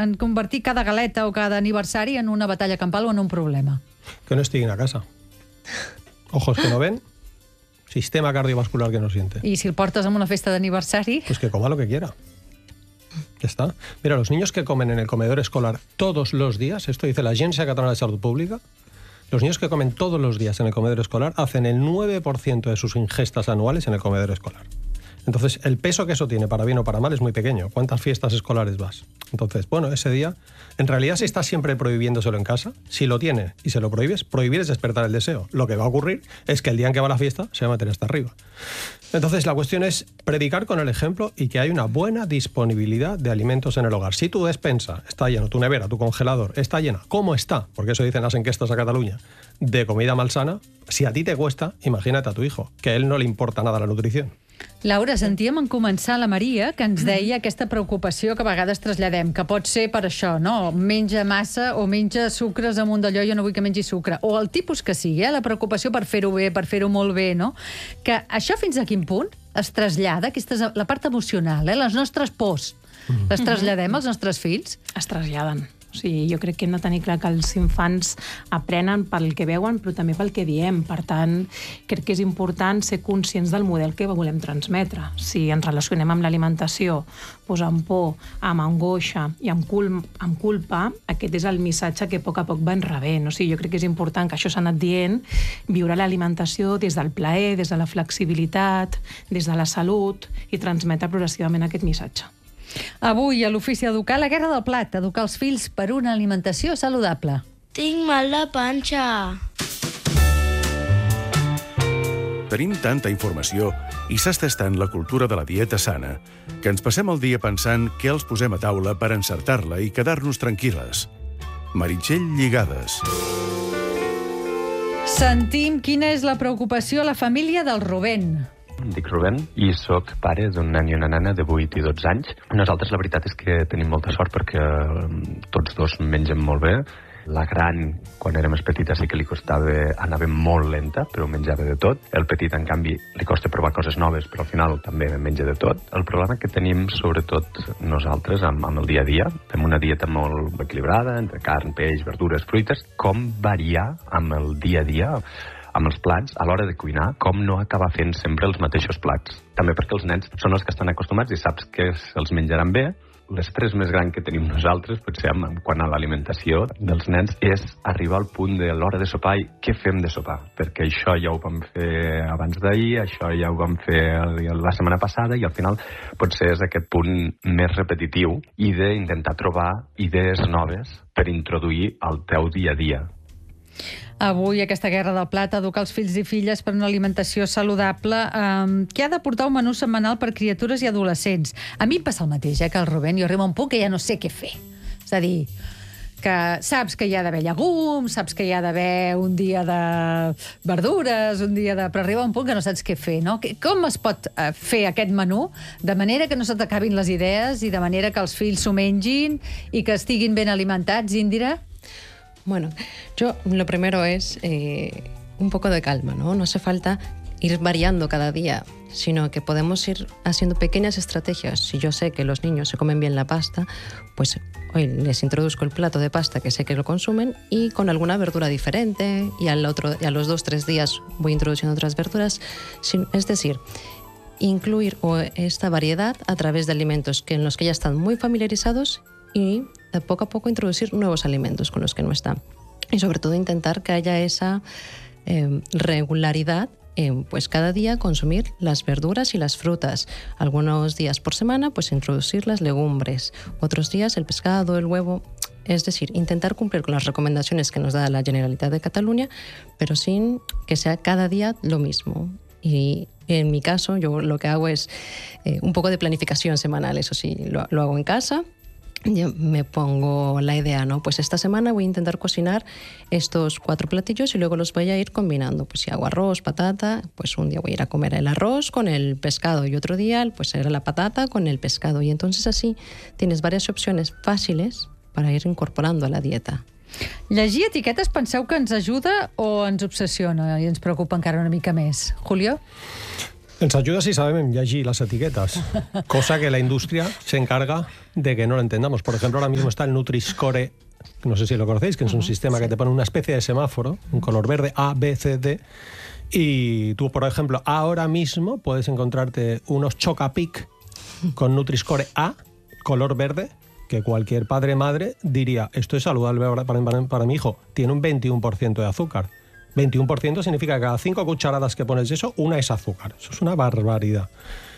en convertir cada galeta o cada aniversari en una batalla campal o en un problema. Que no estiguin a casa. Ojos que no ven, sistema cardiovascular que no siente. I si el portes a una festa d'aniversari... Pues que coma lo que quiera. Ya está. Mira, los niños que comen en el comedor escolar todos los días, esto dice la Agencia Catalana de Salud Pública, los niños que comen todos los días en el comedor escolar hacen el 9% de sus ingestas anuales en el comedor escolar. Entonces, el peso que eso tiene, para bien o para mal, es muy pequeño. ¿Cuántas fiestas escolares vas? Entonces, bueno, ese día, en realidad, si estás siempre prohibiéndoselo en casa, si lo tiene y se lo prohíbes, prohibir es despertar el deseo. Lo que va a ocurrir es que el día en que va a la fiesta se va a meter hasta arriba. Entonces, la cuestión es predicar con el ejemplo y que hay una buena disponibilidad de alimentos en el hogar. Si tu despensa está llena, tu nevera, tu congelador está llena, ¿cómo está? Porque eso dicen las encuestas a Cataluña, de comida malsana, si a ti te cuesta, imagínate a tu hijo, que a él no le importa nada la nutrición. Laura, sentíem en començar la Maria que ens deia aquesta preocupació que a vegades traslladem, que pot ser per això, no? Menja massa o menja sucres amunt d'allò, jo no vull que mengi sucre. O el tipus que sigui, la preocupació per fer-ho bé, per fer-ho molt bé, no? Que això fins a quin punt es trasllada, aquesta és la part emocional, les nostres pors, les traslladem als nostres fills? Es traslladen. O sigui, jo crec que hem de tenir clar que els infants aprenen pel que veuen, però també pel que diem. Per tant, crec que és important ser conscients del model que volem transmetre. Si ens relacionem amb l'alimentació, doncs amb por, amb angoixa i amb culpa, aquest és el missatge que a poc van rebent. O sigui, jo crec que és important que això s'ha anat dient, viure l'alimentació des del plaer, des de la flexibilitat, des de la salut i transmetre progressivament aquest missatge. Avui, a l'Ofici Educar, la guerra del plat, educar els fills per una alimentació saludable. Tinc mal de panxa. Tenim tanta informació i s'està estant la cultura de la dieta sana que ens passem el dia pensant què els posem a taula per encertar-la i quedar-nos tranquil·les. Meritxell Lligades. Sentim quina és la preocupació a la família del Rubén. Em dic Rubén i sóc pare d'un nen i una nena de 8 i 12 anys. Nosaltres la veritat és que tenim molta sort perquè tots dos mengem molt bé. La gran, quan era més petita, sí que li costava, anava molt lenta, però menjava de tot. El petit, en canvi, li costa provar coses noves, però al final també menja de tot. El problema que tenim, sobretot nosaltres, amb el dia a dia, fem una dieta molt equilibrada, entre carn, peix, verdures, fruites, com variar amb el dia a dia, amb els plats, a l'hora de cuinar, com no acabar fent sempre els mateixos plats. També perquè els nens són els que estan acostumats i saps que se'ls menjaran bé. L'estrès més gran que tenim nosaltres, potser quant a l'alimentació dels nens, és arribar al punt de l'hora de sopar i què fem de sopar? Perquè això ja ho vam fer abans d'ahir, això ja ho vam fer la setmana passada i al final potser és aquest punt més repetitiu i d'intentar trobar idees noves per introduir al teu dia a dia. Avui, aquesta guerra del plat, educar els fills i filles per una alimentació saludable, que ha de portar un menú setmanal per criatures i adolescents. A mi em passa el mateix, que el Rubén, jo arribo a un punt que ja no sé què fer. És a dir, que saps que hi ha d'haver llegums, saps que hi ha d'haver un dia de verdures, un dia de... però arriba un punt que no saps què fer, no? Com es pot fer aquest menú de manera que no se t'acabin les idees i de manera que els fills s'ho mengin i que estiguin ben alimentats, Indira? Bueno, yo lo primero es un poco de calma, ¿no? No hace falta ir variando cada día, sino que podemos ir haciendo pequeñas estrategias. Si yo sé que los niños se comen bien la pasta, pues hoy les introduzco el plato de pasta que sé que lo consumen y con alguna verdura diferente y a los 2-3 días voy introduciendo otras verduras. Es decir, incluir esta variedad a través de alimentos en los que ya están muy familiarizados y poco a poco introducir nuevos alimentos con los que no están. Y sobre todo intentar que haya esa regularidad, pues cada día consumir las verduras y las frutas. Algunos días por semana, pues introducir las legumbres. Otros días el pescado, el huevo. Es decir, intentar cumplir con las recomendaciones que nos da la Generalitat de Cataluña, pero sin que sea cada día lo mismo. Y en mi caso, yo lo que hago es un poco de planificación semanal. Eso sí, lo hago en casa. Yo me pongo la idea, ¿no? Pues esta semana voy a intentar cocinar estos 4 platillos y luego los voy a ir combinando. Pues si hago arroz, patata, pues un día voy a ir a comer el arroz con el pescado y otro día pues era la patata con el pescado. Y entonces así tienes varias opciones fáciles para ir incorporando a la dieta. Llegir etiquetes penseu que ens ajuda o ens obsessiona i ens preocupa encara una mica més? Julio? Ens ayuda si sabemos llegir las etiquetas, cosa que la industria se encarga de que no lo entendamos. Por ejemplo, ahora mismo está el Nutri-Score, no sé si lo conocéis, que es un sistema que te pone una especie de semáforo, un color verde, A, B, C, D, y tú, por ejemplo, ahora mismo puedes encontrarte unos Chocapic con Nutri-Score A, color verde, que cualquier padre o madre diría, esto es saludable para mi hijo, tiene un 21% de azúcar. 21% significa que cada 5 cucharadas que pones de eso, una es azúcar. Eso es una barbaridad.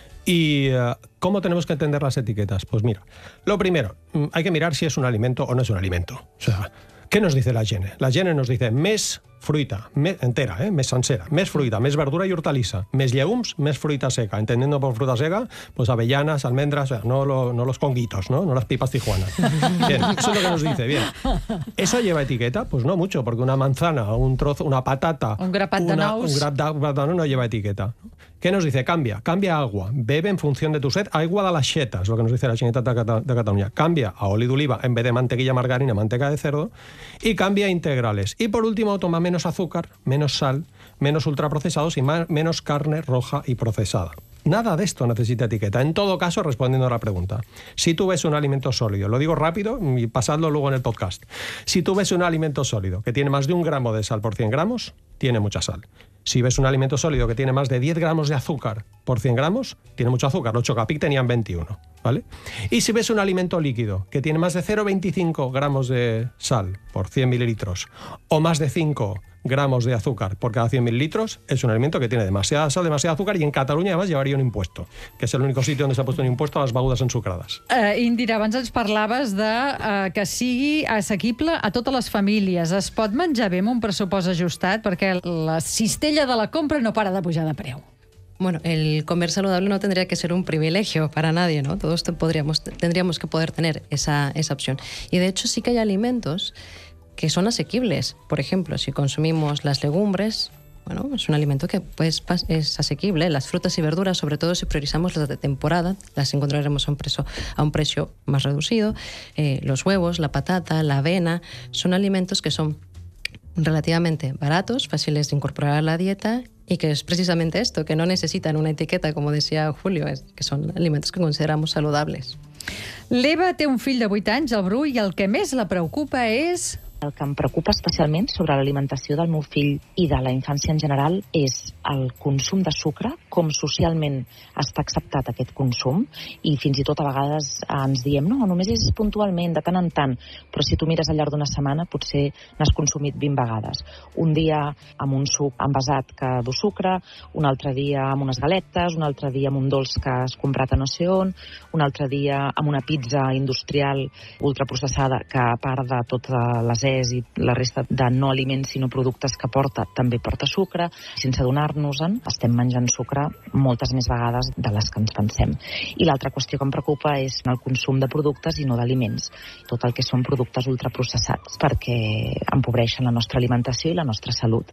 ¿Y cómo tenemos que entender las etiquetas? Pues mira, lo primero, hay que mirar si es un alimento o no es un alimento. O sea, ¿qué nos dice la Gene? La Gene nos dice més fruita, entera, més sencera, més fruita, més verdura y hortaliza, més llegums, més fruita seca. Entendiendo por fruta seca, pues avellanas, almendras, no los conguitos, ¿no? No las pipas tijuanas. Bien, eso es lo que nos dice, bien. ¿Eso lleva etiqueta? Pues no mucho, porque una manzana, un trozo, una patata, un grapat de nous, no lleva etiqueta. ¿Qué nos dice? Cambia agua, bebe en función de tu sed, agua de las es lo que nos dice la Generalitat de Cataluña. Cambia a óleo de oliva en vez de mantequilla, margarina, manteca de cerdo, y cambia a integrales. Y por último, toma menos azúcar, menos sal, menos ultraprocesados y menos carne roja y procesada. Nada de esto necesita etiqueta. En todo caso, respondiendo a la pregunta, si tú ves un alimento sólido, lo digo rápido y pasadlo luego en el podcast, si tú ves un alimento sólido que tiene más de 1 gramo de sal por 100 gramos, tiene mucha sal. Si ves un alimento sólido que tiene más de 10 gramos de azúcar por 100 gramos, tiene mucho azúcar. Los Chocapic tenían 21, ¿vale? Y si ves un alimento líquido que tiene más de 0,25 gramos de sal por 100 mililitros o más de 5 gramos de azúcar por cada 100 mililitros, es un alimento que tiene demasiada sal, demasiado azúcar, y en Cataluña además llevaria un impuesto, que és l'únic sitio on s'ha posat un impuesto a les begudes ensucrades. Indira, abans ens parlaves de que sigui assequible a totes les famílies. Es pot menjar bé amb un pressupost ajustat? Perquè la cistella de la compra no para de pujar de preu. Bueno, el comer saludable no tendría que ser un privilegio para nadie, ¿no? Todos tendríamos que poder tener esa opción. Y de hecho sí que hay alimentos que son asequibles. Por ejemplo, si consumimos las legumbres, bueno, es un alimento que pues, es asequible. Las frutas y verduras, sobre todo si priorizamos las de temporada, las encontraremos a un precio más reducido. Los huevos, la patata, la avena, son alimentos que son relativamente baratos, fáciles de incorporar a la dieta, y que es precisamente esto, que no necesitan una etiqueta, como decía Julio, que son alimentos que consideramos saludables. L'Eva té un fill de 8 anys, el Bru, i el que més la preocupa és... El que em preocupa especialment sobre l'alimentació del meu fill i de la infància en general és el consum de sucre, com socialment està acceptat aquest consum, i fins i tot a vegades ens diem no, només és puntualment, de tant en tant, però si tu mires al llarg d'una setmana potser n'has consumit 20 vegades. Un dia amb un suc envasat que du sucre, un altre dia amb unes galetes, un altre dia amb un dolç que has comprat a no sé on, un altre dia amb una pizza industrial ultraprocessada que a part de totes les i la resta de no aliments sinó productes que porta, també porta sucre. Sense adonar-nos-en, estem menjant sucre moltes més vegades de les que ens pensem. I l'altra qüestió que em preocupa és el consum de productes i no d'aliments. Tot el que són productes ultraprocessats, perquè empobreixen la nostra alimentació i la nostra salut.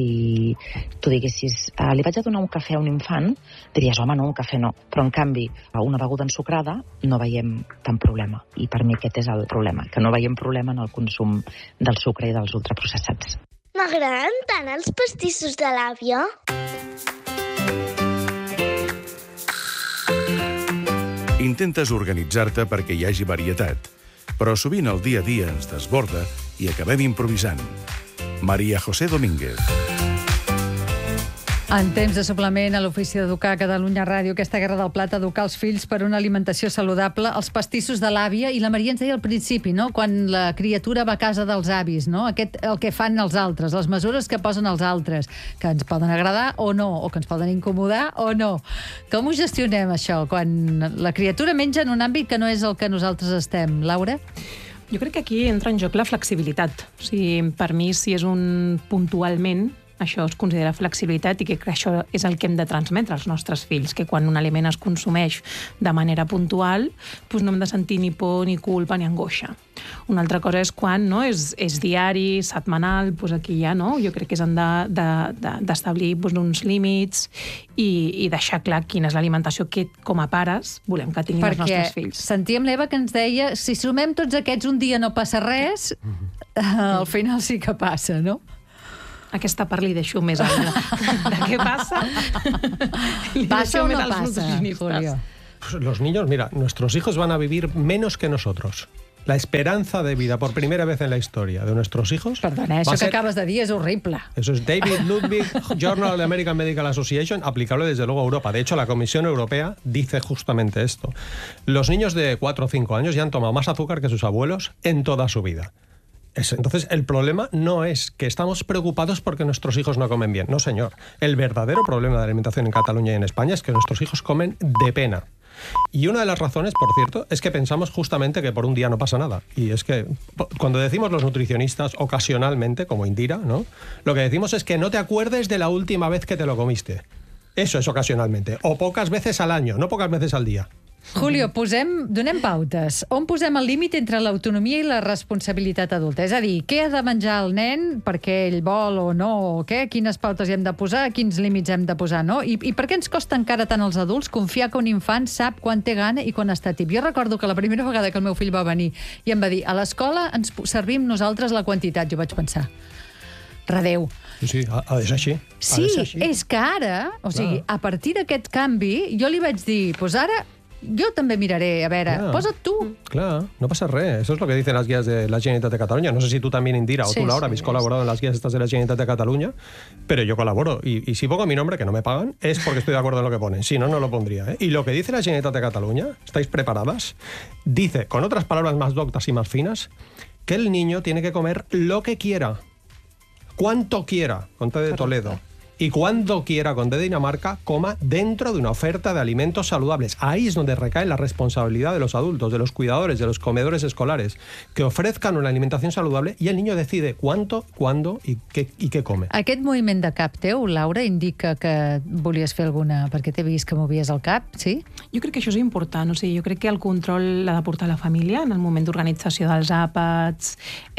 Si tu diguessis, li vaig a donar un cafè a un infant, diries, home, no, un cafè no. Però, en canvi, una beguda ensucrada no veiem tant problema. I per mi aquest és el problema, que no veiem problema en el consum del sucre i dels ultraprocessats. M'agraden tant els pastissos de l'àvia. Intentes organitzar-te perquè hi hagi varietat, però sovint el dia a dia ens desborda i acabem improvisant. María José Domínguez. En temps de suplement a l'Ofici d'Educar a Catalunya Ràdio, aquesta guerra del plat, educar els fills per una alimentació saludable, els pastissos de l'àvia, i la Maria ens deia al principi, no?, quan la criatura va a casa dels avis, no?, el que fan els altres, les mesures que posen els altres, que ens poden agradar o no, o que ens poden incomodar o no. Com ho gestionem, això, quan la criatura menja en un àmbit que no és el que nosaltres estem? Laura? Jo crec que aquí entra en joc la flexibilitat. O sigui, per mi, si és un puntualment, això es considera flexibilitat, i que això és el que hem de transmetre als nostres fills, que quan un aliment es consumeix de manera puntual, doncs no hem de sentir ni por, ni culpa, ni angoixa. Una altra cosa és quan és diari, setmanal, doncs aquí ja no, jo crec que s'han d'establir uns límits i deixar clar quina és l'alimentació que com a pares volem que tinguin els nostres fills. Perquè sentíem l'Eva que ens deia, si sumem tots aquests un dia no passa res, al final sí que passa, no? Aquesta part li deixo més de què passa. ¿Pasa o no pasa, Julio? Pues los niños, mira, nuestros hijos van a vivir menos que nosotros. La esperanza de vida por primera vez en la historia de nuestros hijos... Perdona, això que acabes de dir és horrible. Eso es David Ludwig, Journal of the American Medical Association, aplicable desde luego a Europa. De hecho, la Comisión Europea dice justamente esto. Los niños de 4 o 5 años ya han tomado más azúcar que sus abuelos en toda su vida. Entonces, el problema no es que estamos preocupados porque nuestros hijos no comen bien. No, señor. El verdadero problema de la alimentación en Cataluña y en España es que nuestros hijos comen de pena. Y una de las razones, por cierto, es que pensamos justamente que por un día no pasa nada. Y es que cuando decimos los nutricionistas ocasionalmente, como Indira, ¿no? Lo que decimos es que no te acuerdes de la última vez que te lo comiste. Eso es ocasionalmente. O pocas veces al año, no pocas veces al día. Julio, donem pautes. On posem el límit entre l'autonomia i la responsabilitat adulta? És a dir, què ha de menjar el nen perquè ell vol o no, o què? Quines pautes hi hem de posar, quins límits hem de posar, no? I per què ens costa encara tant als adults confiar que un infant sap quan té gana i quan està tip? Jo recordo que la primera vegada que el meu fill va venir i em va dir, a l'escola ens servim nosaltres la quantitat. Jo vaig pensar, redeu. Sí, és així. Sí, és que ara, o sigui, a partir d'aquest canvi, jo li vaig dir, doncs ara yo también miraré, a ver, posa't tú. Claro, no pasa res. Eso es lo que dicen las guías de la Generalitat de Cataluña. No sé si tú también, Indira, o tú, Laura, habéis colaborado en las guías estas de la Generalitat de Cataluña, pero yo colaboro. Y si pongo mi nombre, que no me pagan, es porque estoy de acuerdo en lo que ponen. Si no, no lo pondría. Y lo que dice la Generalitat de Cataluña, ¿estáis preparadas? Dice, con otras palabras más doctas y más finas, que el niño tiene que comer lo que quiera, cuanto quiera, con T de Toledo. Y cuando quiera, con D de Dinamarca, coma dentro de una oferta de alimentos saludables. Ahí es donde recae la responsabilidad de los adultos, de los cuidadores, de los comedores escolares, que ofrezcan una alimentación saludable y el niño decide cuánto, cuándo i què come. Aquest moviment de cap teu, Laura, indica que volies fer alguna... perquè t'he vist que movies el cap, sí? Jo crec que això és important. O sigui, jo crec que el control l'ha de portar la família en el moment d'organització dels àpats,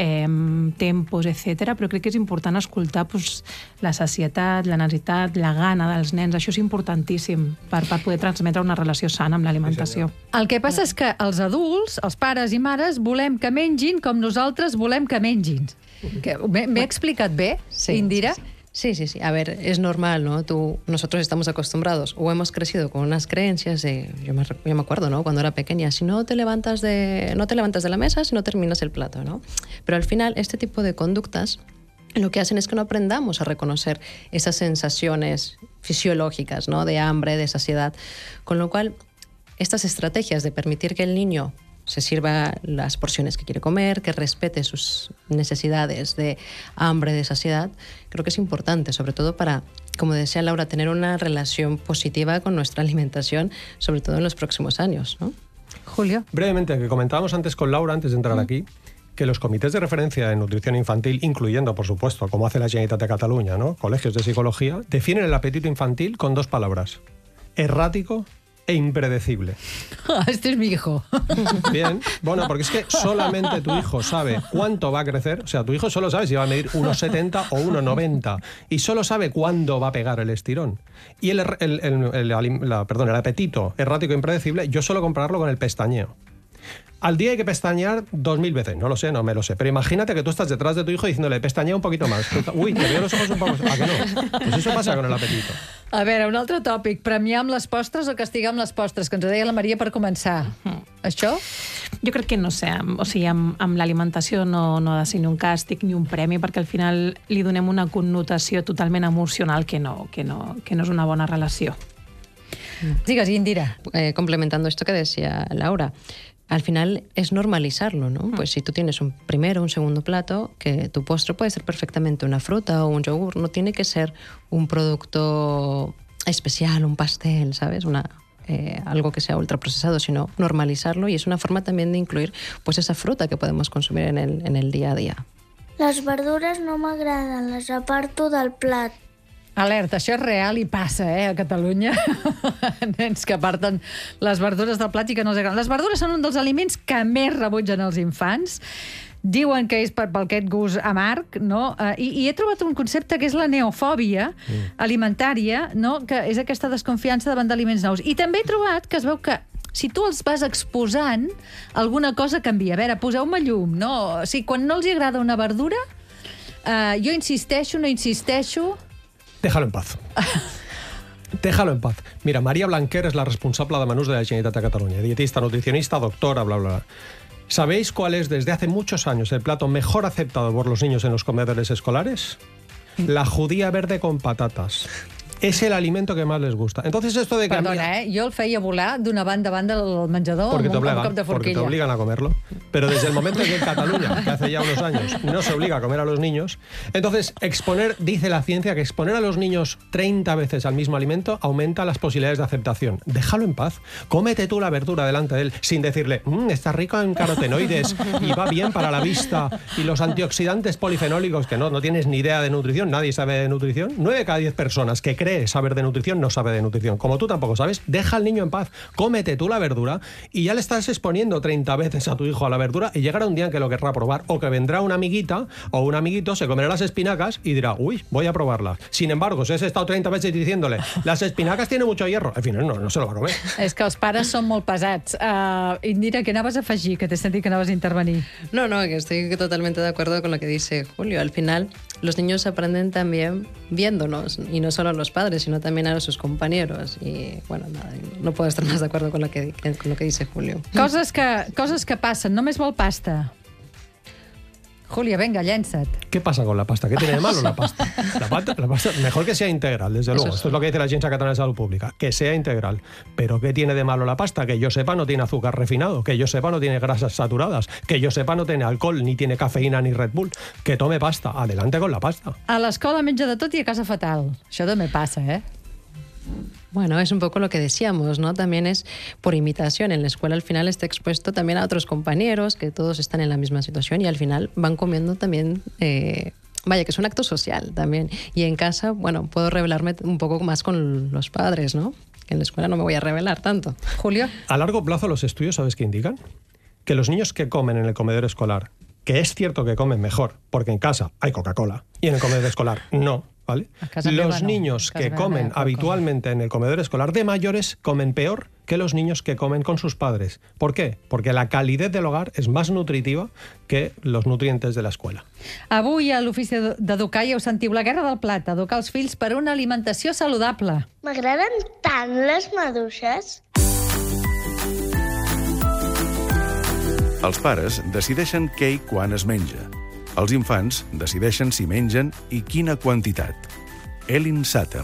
tempos, etc. Però crec que és important escoltar la sacietat, la necessitat, la gana dels nens. Això és importantíssim per poder transmetre una relació sana amb l'alimentació. El que passa és que els adults, els pares i mares, volem que mengin com nosaltres volem que mengin. ¿Me he explicat bé, Indira? Sí. A ver, es normal, ¿no? Nosotros estamos acostumbrados o hemos crecido con unas creencias de... Yo me acuerdo, ¿no? Cuando era pequeña, si no te levantas de la mesa, si no terminas el plato, ¿no? Pero al final, este tipo de conductas lo que hacen es que no aprendamos a reconocer esas sensaciones fisiológicas, ¿no? De hambre, de saciedad. Con lo cual, estas estrategias de permitir que el niño se sirva las porciones que quiere comer, que respete sus necesidades de hambre, de saciedad, creo que es importante, sobre todo para, como decía Laura, tener una relación positiva con nuestra alimentación, sobre todo en los próximos años, ¿no? Julio. Brevemente, que comentábamos antes con Laura, antes de entrar aquí, que los comités de referencia en nutrición infantil, incluyendo, por supuesto, como hace la Generalitat de Cataluña, ¿no? Colegios de psicología, definen el apetito infantil con 2 palabras: errático e impredecible. Este es mi hijo. Bien, bueno, porque es que solamente tu hijo sabe cuánto va a crecer. O sea, tu hijo solo sabe si va a medir 1,70 o 1,90 y solo sabe cuándo va a pegar el estirón. Y el apetito errático e impredecible, yo suelo compararlo con el pestañeo. Al día hay que pestañear 2000 veces. No lo sé, no me lo sé. Pero imagínate que tú estás detrás de tu hijo diciéndole, pestañea un poquito más. Uy, te veo los ojos un poco... ¿A que no? Pues eso pasa con el apetito. A veure, un altre tòpic. Premiar amb les postres o castigar amb les postres, que ens ho deia la Maria per començar. Això? Jo crec que no sé, o sigui, amb l'alimentació no ha de ser ni un càstig ni un premi, perquè al final li donem una connotació totalment emocional que no és una bona relació. Digues, Indira. Complementando esto que decía Laura, al final es normalizarlo, ¿no? Pues si tú tienes un primero, un segundo plato, que tu postre puede ser perfectamente una fruta o un yogur, no tiene que ser un producto especial, un pastel, ¿sabes? Algo que sea ultraprocesado, sino normalizarlo, y es una forma también de incluir pues esa fruta que podemos consumir en el día a día. Les verdures no m'agraden, les aparto del plat. Alerta, això és real i passa, a Catalunya. Nens que aparten les verdures del plat i que no els agraden. Les verdures són un dels aliments que més rebutgen els infants. Diuen que és per aquest gust amarg, no? I he trobat un concepte que és la neofòbia alimentària, no? Que és aquesta desconfiança davant d'aliments nous. I també he trobat que es veu que si tu els vas exposant, alguna cosa canvia. A veure, poseu-me llum, no? O sigui, quan no els agrada una verdura, Jo insisteixo, no insisteixo... Déjalo en paz. Déjalo en paz. Mira, María Blanquer es la responsable de menús de la Generalitat de Cataluña, dietista, nutricionista, doctora, bla, bla, bla. ¿Sabéis cuál es desde hace muchos años el plato mejor aceptado por los niños en los comedores escolares? La judía verde con patatas. És el alimento que más les gusta. Entonces esto de cambiar... Perdona, jo el feia volar d'una banda a banda del menjador amb un cop de forquilla. Porque te obligan a comerlo. Pero desde el momento en que en Cataluña, que hace ya unos años, no se obliga a comer a los niños, entonces dice la ciencia que exponer a los niños 30 veces al mismo alimento aumenta las posibilidades de aceptación. Déjalo en paz. Cómete tú la verdura delante de él sin decirle, está rico en carotenoides y va bien para la vista y los antioxidantes polifenólicos, que no tienes ni idea de nutrición, nadie sabe de nutrición. 9 de cada 10 personas que creen saber de nutrición no sabe de nutrición. Como tú tampoco sabes, deja al niño en paz, cómete tú la verdura y ya le estás exponiendo 30 veces a tu hijo a la verdura y llegará un día en que lo querrá probar o que vendrá una amiguita o un amiguito, se comerá las espinacas y dirá, uy, voy a probarlas. Sin embargo, si has estado 30 veces diciéndole, las espinacas tienen mucho hierro, al final no se lo va a comer. És que els pares són molt pesats. Indira, què anaves a afegir? Que t'he sentit que anaves a intervenir. No, que estoy totalmente de acuerdo con lo que dice Julio. Al final, los niños aprenden también viéndonos, y no solo los padres, sino también a sus compañeros. Y bueno, no puedo estar más de acuerdo con lo que dice Julio. Coses que passen, només vol pasta. Julia, venga, llénza't. ¿Qué pasa con la pasta? ¿Qué tiene de malo la pasta? La pasta, mejor que sea integral, desde luego. Esto es lo que dice la Agencia Catalana de Salud Pública, que sea integral. Pero ¿qué tiene de malo la pasta? Que yo sepa no tiene azúcar refinado, que yo sepa no tiene grasas saturadas, que yo sepa no tiene alcohol, ni tiene cafeína ni Red Bull. Que tome pasta. Adelante con la pasta. A l'escola menja de tot i a casa fatal. Això també passa, eh? Bueno, es un poco lo que decíamos, ¿no? También es por imitación. En la escuela al final está expuesto también a otros compañeros que todos están en la misma situación y al final van comiendo también... Vaya, que es un acto social también. Y en casa, bueno, puedo revelarme un poco más con los padres, ¿no? Que en la escuela no me voy a revelar tanto. Julio. A largo plazo los estudios, ¿sabes qué indican? Que los niños que comen en el comedor escolar, que es cierto que comen mejor, porque en casa hay Coca-Cola y en el comedor escolar no, ¿vale? Los niños que comen habitualmente en el comedor escolar de mayores comen peor que los niños que comen con sus padres. ¿Por qué? Porque la calidez del hogar es más nutritiva que los nutrientes de la escuela. Avui a l'Ofici d'Educar ja ho sentiu, la guerra del plat, educar els fills per una alimentació saludable. M'agraden tant les maduixes. Els pares decideixen què i quan es menja. Els infants decideixen si mengen i quina quantitat. Elin Satter.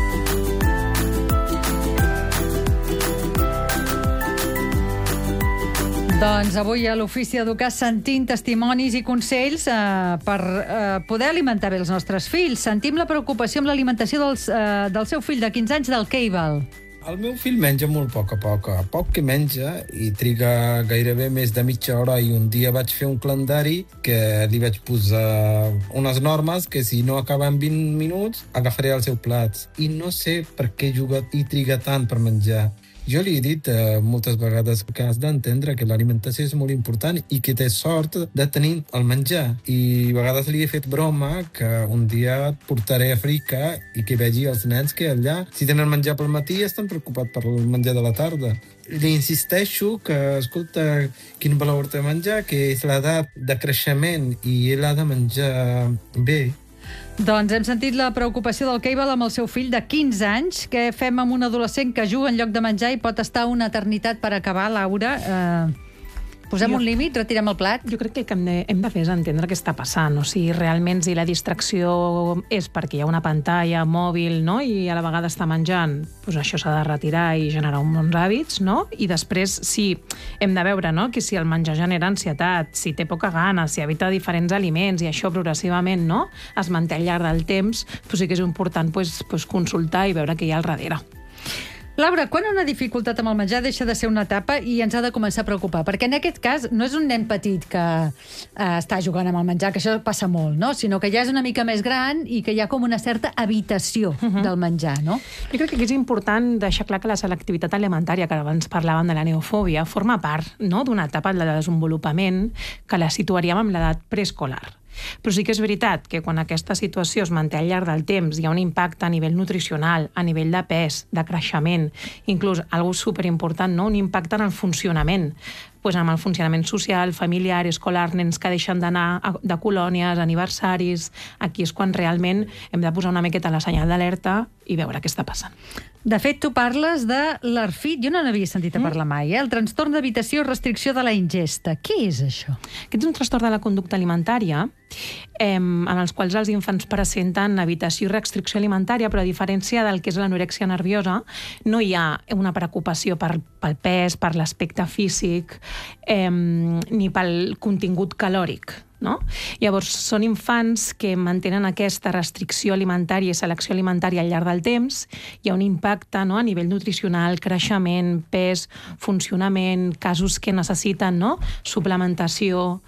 Doncs avui a l'Ofici d'Educar sentint testimonis i consells per poder alimentar bé els nostres fills. Sentim la preocupació amb l'alimentació del seu fill de 15 anys, del Keibal. El meu fill menja molt a poc. A poc que menja i triga gairebé més de mitja hora i un dia vaig fer un calendari que li vaig posar unes normes que si no acaba en 20 minuts agafaré el seu plat. I no sé per què juga i triga tant per menjar. Jo li he dit moltes vegades que has d'entendre que l'alimentació és molt important i que té sort de tenir el menjar. I a vegades li he fet broma que un dia et portaré a Àfrica i que vegi els nens que allà, si tenen menjar pel matí, estan preocupats per el menjar de la tarda. Li insisteixo que, escolta, quin valor té menjar, que és l'edat de creixement i ell ha de menjar bé. Doncs hem sentit la preocupació del Keibal amb el seu fill de 15 anys. Què fem amb un adolescent que juga en lloc de menjar i pot estar una eternitat per acabar, Laura? Posem un límit, retirem el plat? Jo crec que el que hem de fer és entendre què està passant. O sigui, realment, si la distracció és perquè hi ha una pantalla mòbil, no?, i a la vegada està menjant, doncs això s'ha de retirar i generar uns bons hàbits, no? I després, sí, hem de veure, no?, que si el menjar genera ansietat, si té poca gana, si evita diferents aliments i això progressivament, no?, es manté al llarg del temps, doncs sí que és important consultar i veure què hi ha al darrere. Laura, quan una dificultat amb el menjar deixa de ser una etapa i ens ha de començar a preocupar? Perquè en aquest cas no és un nen petit que està jugant amb el menjar, que això passa molt, no? Sinó que ja és una mica més gran i que hi ha com una certa evitació del menjar, no? Jo crec que és important deixar clar que la selectivitat alimentària, que abans parlàvem de la neofòbia, forma part, no?, d'una etapa de desenvolupament que la situaríem en l'edat preescolar. Però sí que és veritat que quan aquesta situació es manté al llarg del temps, hi ha un impacte a nivell nutricional, a nivell de pes, de creixement, inclús algo superimportant, no?, un impacte en el funcionament. amb el funcionament social, familiar, escolar, nens que deixen d'anar de colònies, aniversaris. Aquí és quan realment hem de posar una miqueta la senyal d'alerta i veure què està passant. De fet, tu parles de l'ARFID. Jo no n'havia sentit a parlar mai, el trastorn d'evitació i restricció de la ingesta. Què és això? Aquest és un trastorn de la conducta alimentària en els quals els infants presenten evitació i restricció alimentària, però a diferència del que és l'anorèxia nerviosa, no hi ha una preocupació pel pes, per l'aspecte físic, ni pel contingut calòric. No? Llavors, són infants que mantenen aquesta restricció alimentària i selecció alimentària al llarg del temps. Hi ha un impacte, no? A nivell nutricional, creixement, pes, funcionament, casos que necessiten, no? Suplementació.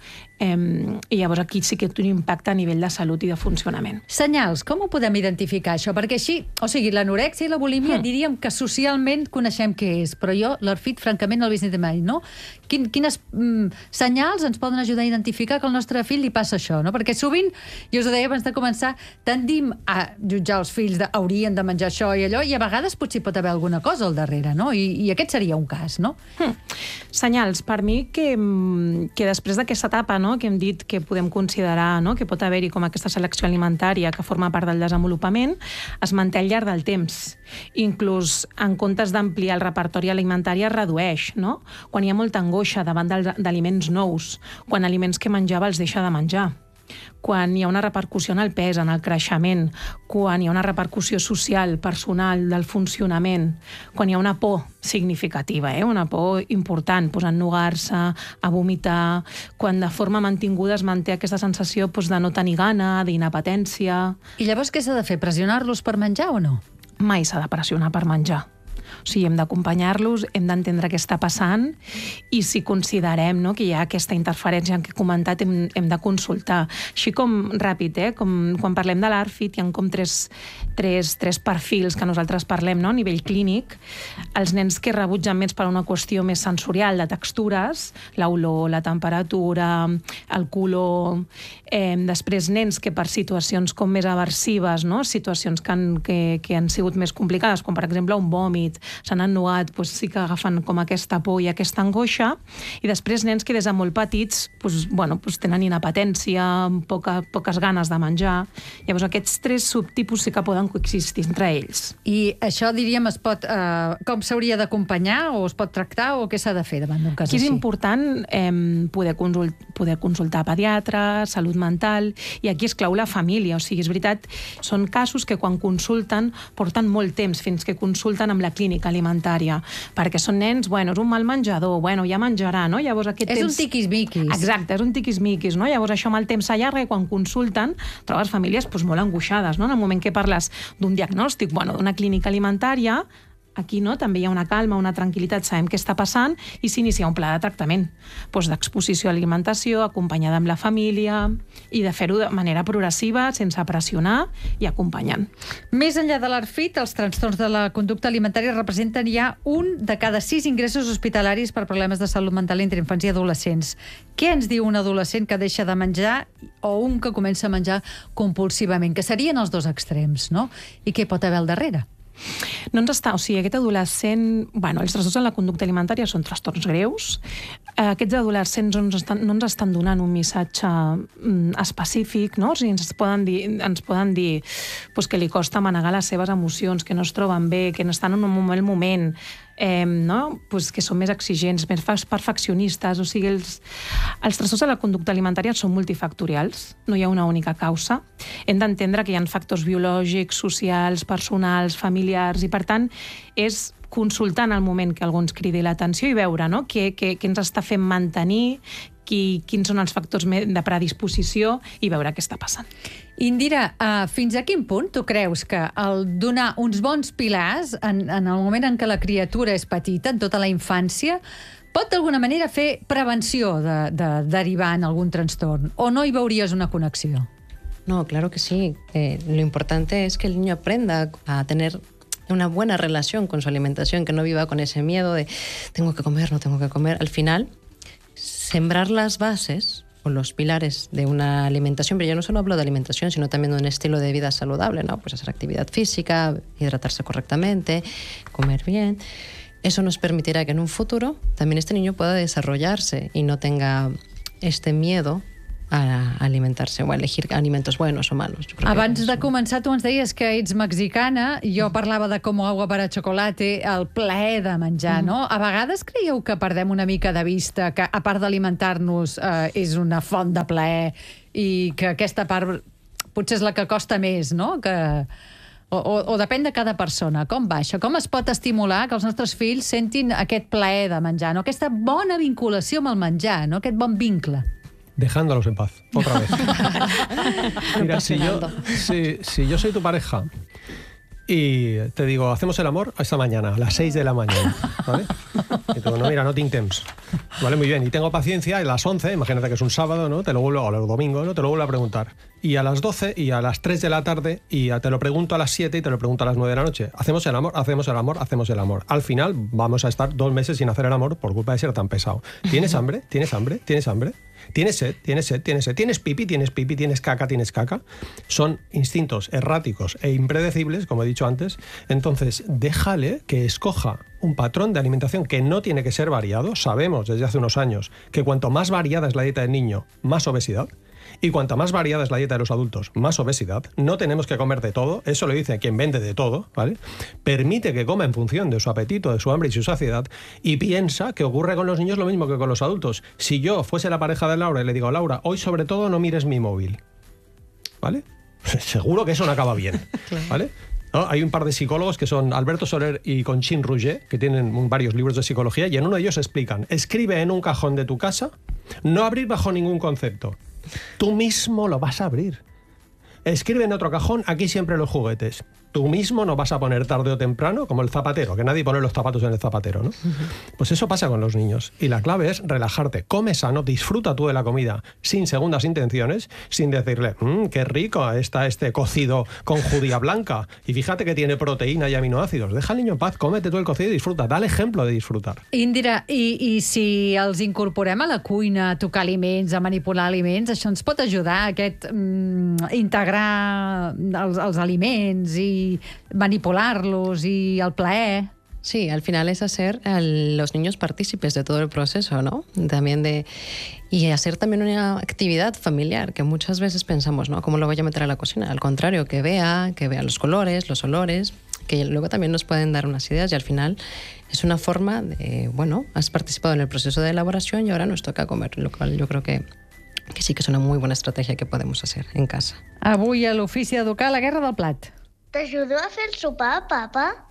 I llavors aquí sí que té un impacte a nivell de salut i de funcionament. Senyals, com ho podem identificar, això? Perquè així, o sigui, l'anorèxia i la bulímia diríem que socialment coneixem què és, però jo l'ARFID, francament, no l'he vist mai, no? Quines senyals ens poden ajudar a identificar que al nostre fill li passa això, no? Perquè sovint, jo us ho deia abans de començar, tendim a jutjar els fills de haurien de menjar això i allò, i a vegades potser pot haver alguna cosa al darrere, no? I aquest seria un cas, no? Senyals, per mi, que després d'aquesta etapa, no?, que hem dit que podem considerar, no?, que pot haver-hi com aquesta selecció alimentària que forma part del desenvolupament, es manté al llarg del temps. Inclús, en comptes d'ampliar el repertori alimentari, es redueix, no? Quan hi ha molta angoixa davant d'aliments nous, quan aliments que menjava els deixa de menjar, quan hi ha una repercussió en el pes, en el creixement, quan hi ha una repercussió social, personal, del funcionament, quan hi ha una por significativa, una por important, a ennugar-se, a vomitar, quan de forma mantinguda es manté aquesta sensació de no tenir gana, d'inapetència. I llavors què s'ha de fer? Pressionar-los per menjar o no? Mai s'ha de pressionar per menjar. O sigui, hem d'acompanyar-los, hem d'entendre què està passant i si considerem, no, que hi ha aquesta interferència que he comentat, hem de consultar. Així com ràpid, com quan parlem de l'ARFID, hi ha com tres perfils que nosaltres parlem, no, a nivell clínic. Els nens que rebutgen més per una qüestió més sensorial, de textures, l'olor, la temperatura, el color. Després, nens que per situacions com més aversives, no, situacions que han sigut més complicades, com per exemple un vòmit, s'han ennugat, sí que agafen com aquesta por i aquesta angoixa, i després nens que des de molt petits tenen inapetència, poques ganes de menjar. Llavors aquests tres subtipus sí que poden coexistir entre ells. I això, diríem, com s'hauria d'acompanyar o es pot tractar o què s'ha de fer davant d'un cas així? Aquí és important poder consultar pediatre, salut mental, i aquí és clau la família. O sigui, és veritat, són casos que quan consulten porten molt temps fins que consulten amb la clínica alimentària, perquè són nens, és un mal menjador, ja menjarà, no? Llavors aquest temps... És un tiquismiquis. Exacte, és un tiquismiquis, no? Llavors això amb el temps s'allarga i quan consulten trobes famílies molt angoixades, no? En el moment que parles d'un diagnòstic, d'una clínica alimentària, aquí també hi ha una calma, una tranquil·litat, sabem què està passant i s'inicia un pla de tractament, d'exposició a l'alimentació, acompanyada amb la família i de fer-ho de manera progressiva, sense pressionar i acompanyant. Més enllà de l'ARFID, els trastorns de la conducta alimentària representen ja 1 de cada 6 ingressos hospitalaris per problemes de salut mental entre infants i adolescents. Què ens diu un adolescent que deixa de menjar o un que comença a menjar compulsivament, que serien els dos extrems, no? I què pot haver al darrere? Aquest adolescent... Els trastorns en la conducta alimentària són trastorns greus. Aquests adolescents no ens estan donant un missatge específic, no? O sigui, ens poden dir que li costa manegar les seves emocions, que no es troben bé, que no estan en un mal moment, que són més exigents, més perfeccionistes. O sigui, els trastorns de la conducta alimentària són multifactorials, no hi ha una única causa. Hem d'entendre que hi ha factors biològics, socials, personals, familiars, i per tant és consultar en el moment que algú ens cridi l'atenció i veure què ens està fent mantenir, quins són els factors de predisposició i veure què està passant. Indira, fins a quin punt tu creus que el donar uns bons pilars en el moment en què la criatura és petita, en tota la infància, pot d'alguna manera fer prevenció de derivar en algun trastorn? O no hi veuries una connexió? No, claro que sí. Lo importante es que el niño aprenda a tener una buena relación con su alimentación, que no viva con ese miedo de tengo que comer, no tengo que comer. Al final, sembrar las bases o los pilares de una alimentación, pero yo no solo hablo de alimentación, sino también de un estilo de vida saludable, ¿no? Pues hacer actividad física, hidratarse correctamente, comer bien. Eso nos permitirá que en un futuro también este niño pueda desarrollarse y no tenga este miedo a alimentar-se o a elegir alimentos buenos o malos. Abans de començar, tu ens deies que ets mexicana, jo parlava de com agua para chocolate, el plaer de menjar, no? A vegades creieu que perdem una mica de vista que, a part d'alimentar-nos, és una font de plaer i que aquesta part potser és la que costa més, no? O depèn de cada persona. Com va això? Com es pot estimular que els nostres fills sentin aquest plaer de menjar, no? Aquesta bona vinculació amb el menjar, no? Aquest bon vincle. Dejándolos en paz, otra vez. Mira, si yo soy tu pareja y te digo, hacemos el amor esta mañana, a las 6 de la mañana, ¿vale? Y tú, no, mira, no tinc temps. Vale, muy bien. Y tengo paciencia, y a las 11, imagínate que es un sábado, ¿no? Te lo vuelvo, o el domingo, ¿no? Te lo vuelvo a preguntar. Y a las 12 y a las 3 de la tarde, y te lo pregunto a las 7 y te lo pregunto a las 9 de la noche. Hacemos el amor, hacemos el amor, hacemos el amor. Al final vamos a estar 2 meses sin hacer el amor por culpa de ser tan pesado. ¿Tienes hambre? ¿Tienes hambre? ¿Tienes hambre? ¿Tienes sed? ¿Tienes sed? ¿Tienes sed? ¿Tienes pipi? ¿Tienes pipi? ¿Tienes caca? ¿Tienes caca? Son instintos erráticos e impredecibles, como he dicho antes. Entonces, déjale que escoja un patrón de alimentación que no tiene que ser variado. Sabemos desde hace unos años que cuanto más variada es la dieta del niño, más obesidad. Y cuanto más variada es la dieta de los adultos, más obesidad. No tenemos que comer de todo, eso lo dice quien vende de todo, ¿vale? Permite que coma en función de su apetito, de su hambre y su saciedad, y piensa que ocurre con los niños lo mismo que con los adultos. Si yo fuese la pareja de Laura y le digo, Laura, hoy sobre todo no mires mi móvil, ¿vale? Seguro que eso no acaba bien, ¿vale? ¿No? Hay un par de psicólogos que son Alberto Soler y Conchín Rouget, que tienen varios libros de psicología, y en uno de ellos explican, escribe en un cajón de tu casa, no abrir bajo ningún concepto. Tú mismo lo vas a abrir. Escribe en otro cajón, aquí siempre los juguetes. Tú mismo no vas a poner tarde o temprano, como el zapatero, que nadie pone los zapatos en el zapatero, ¿no? Pues eso pasa con los niños. Y la clave es relajarte. Come sano, disfruta tú de la comida sin segundas intenciones, sin decirle, qué rico está este cocido con judía blanca. Y fíjate que tiene proteína y aminoácidos. Deja al niño en paz, cómete tú el cocido y disfruta. Dale ejemplo de disfrutar. Indira, i si els incorporem a la cuina, a tocar aliments, a manipular aliments, això ens pot ajudar a integrar els aliments i manipularlos y el plaer. Sí, al final es hacer a los niños partícipes de todo el proceso, ¿no? Y hacer también una actividad familiar, que muchas veces pensamos, ¿no? ¿Cómo lo voy a meter a la cocina? Al contrario, que vea los colores, los olores, que luego también nos pueden dar unas ideas y al final es una forma de, bueno, has participado en el proceso de elaboración y ahora nos toca comer, lo cual yo creo que sí que es una muy buena estrategia que podemos hacer en casa. Avui a l'Ofici d'Educar, la guerra del plat. T'ajudo a fer el sopar, papa?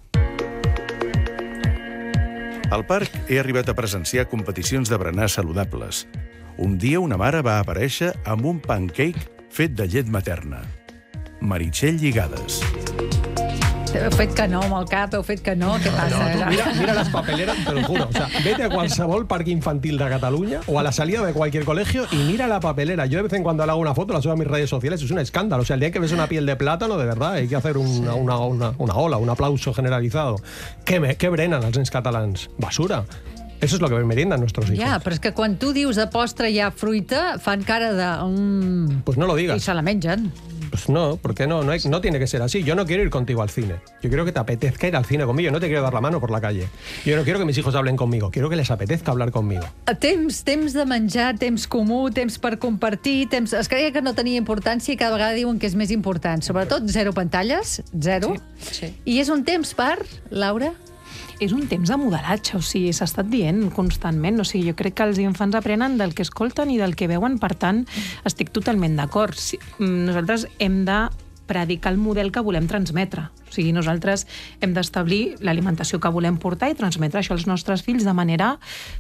Al parc he arribat a presenciar competicions de berenar saludables. Un dia una mare va aparèixer amb un pancake fet de llet materna. Meritxell Lligades. Heu fet que no amb el cap, heu fet que no, què passa? No, mira las papeleras, te lo juro. O sea, vete a qualsevol parque infantil de Cataluña o a la salida de cualquier colegio y mira la papelera. Yo de vez en cuando le hago una foto, la subo a mis redes sociales, es un escándalo. O sea, el día que ves una piel de plátano, de verdad, hay que hacer una ola, un aplauso generalizado. Què brenen els nens catalans? Basura. Eso es lo que meriendan nuestros hijos. Ja, però és que quan tu dius de postre hi ha fruita, fan cara de... Pues no lo digas. I se la mengen. Pues no, porque no tiene que ser así. Yo no quiero ir contigo al cine. Yo quiero que te apetezca ir al cine conmigo. No te quiero dar la mano por la calle. Yo no quiero que mis hijos hablen conmigo. Quiero que les apetezca hablar conmigo. Temps de menjar, temps comú, temps per compartir, temps... Es creia que no tenia importància i cada vegada diuen que és més important. Sobretot, 0 pantalles, 0. Sí. I és un temps per, Laura? És un temps de modelatge, o sigui, s'ha estat dient constantment. O sigui, jo crec que els infants aprenen del que escolten i del que veuen, per tant, estic totalment d'acord. Nosaltres hem de predicar el model que volem transmetre. O sigui, nosaltres hem d'establir l'alimentació que volem portar i transmetre això als nostres fills de manera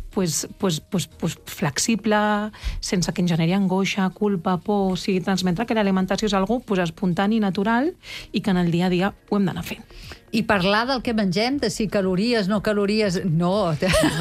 flexible, sense que ens generi angoixa, culpa, por. O sigui, transmetre que l'alimentació és algo espontani, natural, i que en el dia a dia ho hem d'anar fent. I parlar del que mengem, de si calories, no calories... No.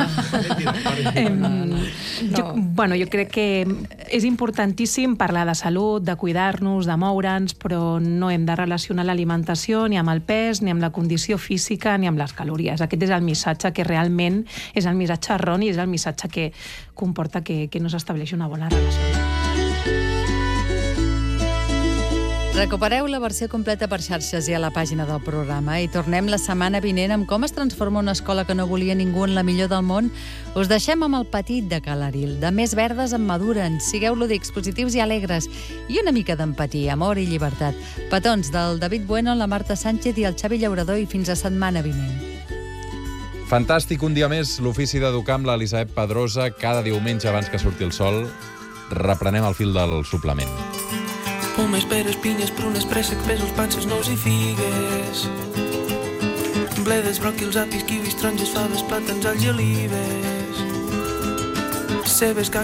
Jo crec que és importantíssim parlar de salut, de cuidar-nos, de moure'ns, però no hem de relacionar l'alimentació ni amb el pes, ni amb la condició física, ni amb les calories. Aquest és el missatge que realment és el missatge erroni, és el missatge que comporta que no s'estableixi una bona relació. Recupereu la versió completa per xarxes i a la pàgina del programa i tornem la setmana vinent amb com es transforma una escola que no volia ningú en la millor del món. Us deixem amb el petit de Calaril. De més verdes en maduren. Sigueu lúdics, positius i alegres. I una mica d'empatia, amor i llibertat. Petons del David Bueno, la Marta Sánchez i el Xavi Llaurador i fins a setmana vinent. Fantàstic, un dia més, l'ofici d'educar amb l'Elisabet Pedrosa. Cada diumenge abans que surti el sol reprenem el fil del suplement. Pomes, peres, pinyes, prunes, préssecs, pèsols, panses, nous i figues. Bledes, bròquils, apis, kiwis, taronges, faves, plàtans, alls i olives. Cebes,